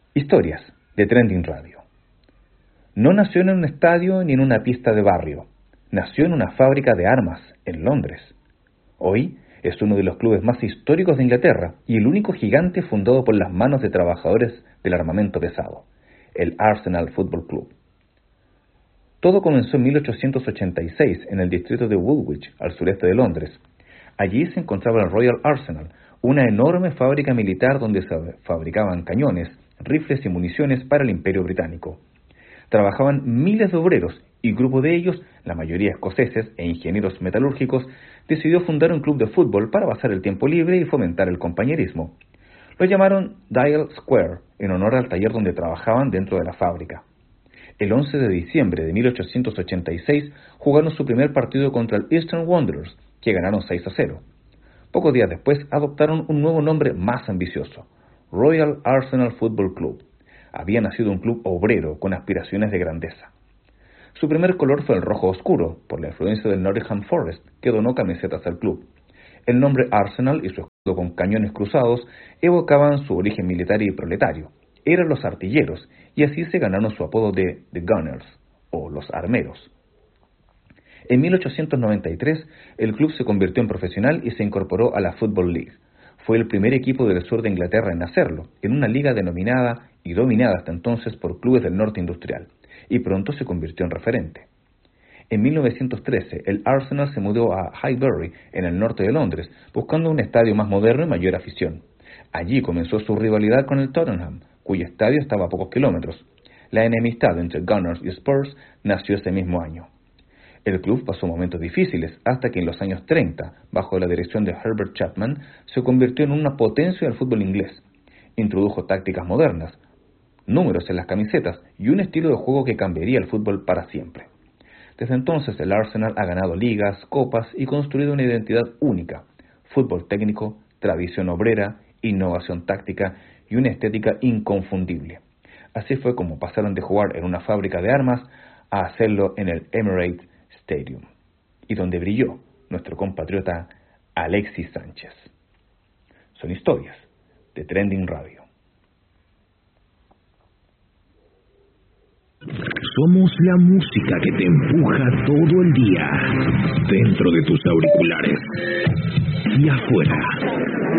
Historias de Trending Radio. No nació en un estadio ni en una pista de barrio. Nació en una fábrica de armas en Londres. Hoy es uno de los clubes más históricos de Inglaterra y el único gigante fundado por las manos de trabajadores del armamento pesado, el Arsenal Football Club. Todo comenzó en 1886 en el distrito de Woolwich, al sureste de Londres. Allí se encontraba el Royal Arsenal, una enorme fábrica militar donde se fabricaban cañones, rifles y municiones para el Imperio Británico. Trabajaban miles de obreros y grupo de ellos, la mayoría escoceses e ingenieros metalúrgicos, decidió fundar un club de fútbol para pasar el tiempo libre y fomentar el compañerismo. Lo llamaron Dial Square, en honor al taller donde trabajaban dentro de la fábrica. El 11 de diciembre de 1886 jugaron su primer partido contra el Eastern Wanderers, que ganaron 6-0. Pocos días después adoptaron un nuevo nombre más ambicioso, Royal Arsenal Football Club. Había nacido un club obrero con aspiraciones de grandeza. Su primer color fue el rojo oscuro, por la influencia del Nottingham Forest, que donó camisetas al club. El nombre Arsenal y su escudo con cañones cruzados evocaban su origen militar y proletario. Eran los artilleros, y así se ganaron su apodo de The Gunners, o los armeros. En 1893, el club se convirtió en profesional y se incorporó a la Football League. Fue el primer equipo del sur de Inglaterra en hacerlo, en una liga denominada y dominada hasta entonces por clubes del norte industrial, y pronto se convirtió en referente. En 1913, el Arsenal se mudó a Highbury, en el norte de Londres, buscando un estadio más moderno y mayor afición. Allí comenzó su rivalidad con el Tottenham, cuyo estadio estaba a pocos kilómetros. La enemistad entre Gunners y Spurs nació ese mismo año. El club pasó momentos difíciles hasta que en los años 30, bajo la dirección de Herbert Chapman, se convirtió en una potencia del fútbol inglés. Introdujo tácticas modernas, números en las camisetas y un estilo de juego que cambiaría el fútbol para siempre. Desde entonces el Arsenal ha ganado ligas, copas y construido una identidad única: fútbol técnico, tradición obrera, innovación táctica y una estética inconfundible. Así fue como pasaron de jugar en una fábrica de armas a hacerlo en el Emirates Stadium, y donde brilló nuestro compatriota Alexis Sánchez. Son historias de Trending Radio. Somos la música que te empuja todo el día, dentro de tus auriculares y afuera.